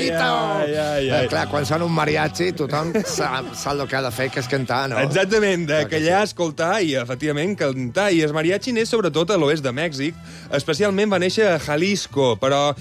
Manito! Clar, quan sona un mariachi, tothom sap el que ha de fer, que és cantar, no? Exactament, de callar, escoltar i, efectivament, cantar. I el mariachi neix sobretot a l'oest de Mèxic. Especialment va néixer a Jalisco, però